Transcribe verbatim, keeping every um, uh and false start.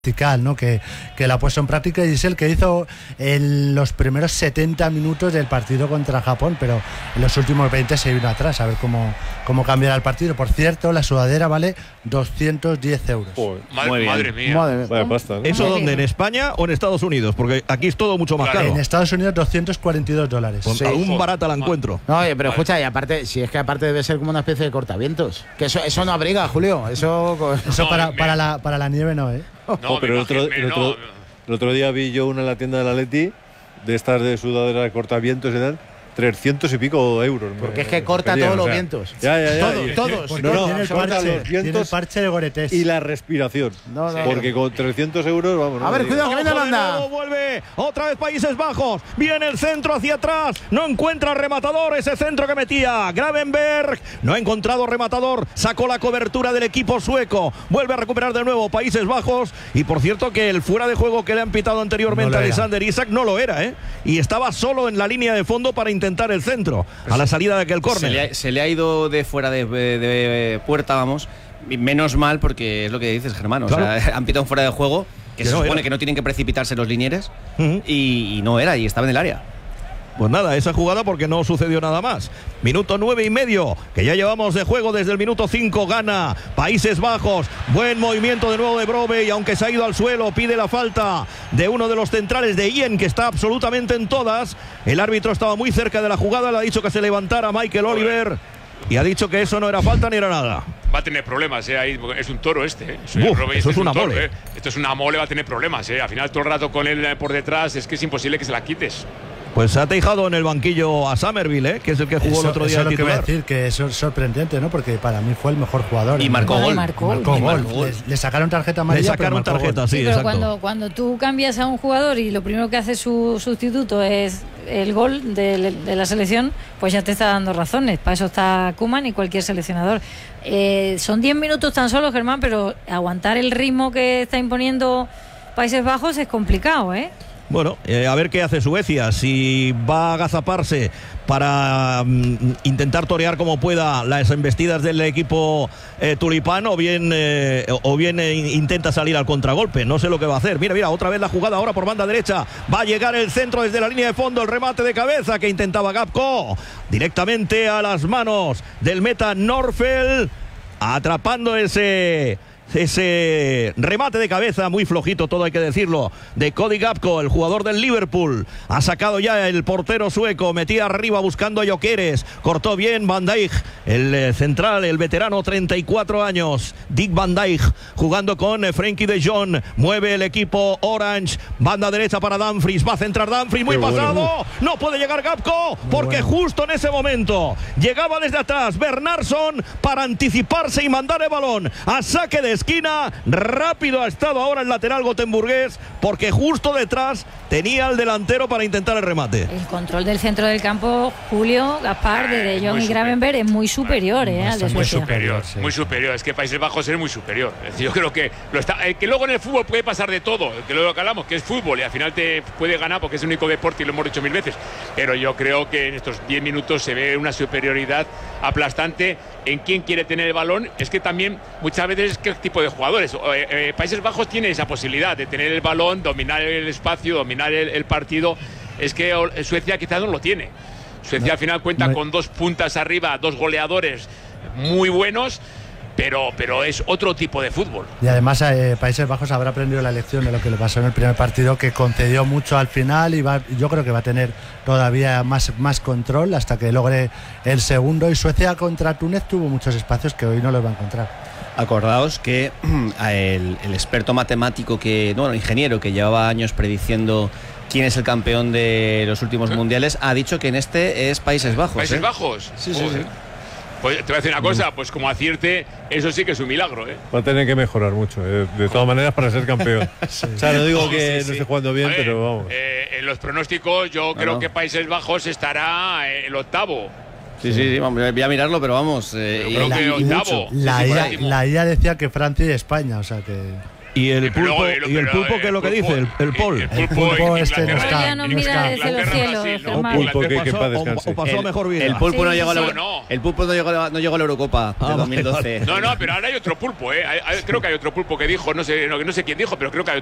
¿no? que, que la ha puesto en práctica y es el que hizo en los primeros setenta minutos del partido contra Japón, pero en los últimos veinte se vino atrás a ver cómo, cómo cambiará el partido. Por cierto, la sudadera vale doscientos diez euros. Oh, madre, madre mía. Madre, Vaya pasta, ¿no? ¿Eso dónde? ¿En España o en Estados Unidos? Porque aquí es todo mucho más claro, caro. En Estados Unidos doscientos cuarenta y dos dólares. Con Sí. aún barata la encuentro. No, oye, pero escucha, y aparte, si es que aparte debe ser como una especie de cortavientos. Que eso, eso no abriga, Julio. Eso. Eso No, para, me- para, la, para la nieve no, ¿eh? No, Oh, pero me el otro, imagino- el, otro, no, el otro día vi yo una en la tienda de la Leti, de estas de sudadera de cortavientos y tal, trescientos y pico euros. Porque me- es que corta pedían, todos los o sea, vientos. Ya, ya, ya. Todos, y- todos. Porque No, no, tiene, el corta parche, los tiene el vientos parche de Gore-Tex. y la respiración. No, no. Porque con trescientos euros, vamos. no A ver, me digas. cuidado, que viene la Ojo de banda. nuevo, vuelve otra vez Países Bajos, viene el centro hacia atrás, no encuentra rematador, ese centro que metía Gravenberg, no ha encontrado rematador, sacó la cobertura del equipo sueco, vuelve a recuperar de nuevo Países Bajos, y por cierto que el fuera de juego que le han pitado anteriormente No lo a era. Alexander Isak no lo era, ¿eh? Y estaba solo en la línea de fondo para intentar el centro, a la salida de aquel Se córner. le, ha, se le ha ido de fuera de, de- de puerta, vamos. Y menos mal, porque es lo que dices, Germán. O Claro. sea, han pitado un fuera de juego que Que se no supone era. que no tienen que precipitarse los linieres. Ujú. y, y no era, y estaba en el área. Pues nada, esa jugada porque no sucedió nada más. Minuto nueve y medio, que ya llevamos de juego desde el minuto cinco, gana Países Bajos. Buen movimiento de nuevo de Brobe, y aunque se ha ido al suelo, pide la falta de uno de los centrales de Ien, que está absolutamente en todas. El árbitro estaba muy cerca de la jugada, le ha dicho que se levantara Michael Oliver, y ha dicho que eso no era falta ni era nada. va a tener problemas, ¿eh? Ahí, porque es un toro este, ¿eh? Eso, Uf, Robert, eso este es una un toro, mole. ¿eh? Esto es una mole, va a tener problemas, ¿eh? Al final todo el rato con él eh, por detrás es que es imposible que se la quites. Pues se ha tejado en el banquillo a Somerville, ¿eh? Que es el que jugó Eso, el otro día eso es de lo que voy a titular. decir, que eso es sorprendente, ¿no? Porque para mí fue el mejor jugador. Y ¿no? marcó Bueno, gol. marcó. Marcó Y gol. marcó gol. Le, le sacaron tarjeta Le amarilla, sacaron pero marcó tarjeta, gol. sí, Sí, pero exacto. cuando, cuando tú cambias a un jugador y lo primero que hace su sustituto es el gol de, de la selección, pues ya te está dando razones. Para eso está Koeman y cualquier seleccionador. Eh, son diez minutos tan solo, Germán, pero aguantar el ritmo que está imponiendo Países Bajos es complicado, ¿eh? Bueno, eh, a ver qué hace Suecia, si va a agazaparse para mm, intentar torear como pueda las embestidas del equipo eh, tulipán, o bien, eh, o bien eh, intenta salir al contragolpe. No sé lo que va a hacer. Mira, mira, otra vez la jugada ahora por banda derecha. Va a llegar el centro desde la línea de fondo, el remate de cabeza que intentaba Gapco, directamente a las manos del meta Norfeld, atrapando ese... ese remate de cabeza muy flojito, todo hay que decirlo, de Cody Gapco, el jugador del Liverpool. Ha sacado ya el portero sueco, metía arriba buscando a Gyökeres, cortó bien Van Dijk, el eh, central, el veterano, treinta y cuatro años, Dick Van Dijk, jugando con eh, Frenkie de Jong. Mueve el equipo Orange, banda derecha para Dumfries, va a centrar Dumfries, muy Qué pasado, bueno. no puede llegar Gapco, porque bueno. justo en ese momento llegaba desde atrás Bernardsson para anticiparse y mandar el balón a saque de esquina. Rápido ha estado ahora el lateral gotemburgués, porque justo detrás tenía al delantero para intentar el remate. El control del centro del campo, Julio, Gaspar, de De Jong Muy y Gravenberg, es muy superior, ¿eh? Al de Bastante Muy Suecia. superior, sí. muy superior. Es que Países Bajos es muy superior. Es decir, yo creo que lo está, eh, que luego en el fútbol puede pasar de todo, que luego que hablamos, que es fútbol y al final te puede ganar porque es el único deporte y lo hemos dicho mil veces. Pero yo creo que en estos diez minutos se ve una superioridad aplastante en quién quiere tener el balón. Es que también muchas veces qué tipo de jugadores. Eh, eh, Países Bajos tiene esa posibilidad de tener el balón, dominar el espacio, dominar el, el partido. Es que eh, Suecia quizás no lo tiene. Suecia No, al final cuenta no. con dos puntas arriba, dos goleadores muy buenos, pero, pero es otro tipo de fútbol. Y además eh, Países Bajos habrá aprendido la lección de lo que le pasó en el primer partido, que concedió mucho al final y va, yo creo que va a tener todavía más, más control hasta que logre el segundo. Y Suecia contra Túnez tuvo muchos espacios que hoy no los va a encontrar. Acordaos que el, el experto matemático, que bueno, ingeniero, que llevaba años prediciendo quién es el campeón de los últimos ¿Eh? mundiales, ha dicho que en este es Países Bajos. Países ¿eh? Bajos. Sí, sí, Joder. sí. Pues te voy a decir una cosa, pues como acierte, eso sí que es un milagro, ¿eh? Va a tener que mejorar mucho, eh, de todas maneras, para ser campeón. O sea, no digo Sí, que sí, no sí. esté jugando bien, A ver, pero vamos. eh, en los pronósticos yo creo no. que Países Bajos estará eh, el octavo. Sí, sí, sí, vamos, voy a mirarlo, pero vamos. eh, Yo y- creo La, que octavo. la, Sí, sí, I A, séptimo. la I A decía que Francia y España, o sea que... ¿Y el Sí, pero pulpo, luego, y el pero, pulpo eh, qué es lo que pulpo- dice? El, el Paul. El El pulpo, pulpo en este no Inglaterra- está. Ya nos no mira está. desde los Inglaterra, cielos, Brasil, ¿no? Germán. Un pulpo que- que Inglaterra- en paz o- descanse. o pasó a mejor vida. El pulpo no Sí, llegó a la, sí, no. el pulpo no llegó, a la- no llegó a la Eurocopa Ah, de vale, dos mil doce. vale. No, no, pero ahora hay otro pulpo, ¿eh? Hay- hay- creo que hay otro pulpo que dijo, no sé, no, no sé quién dijo, pero creo que hay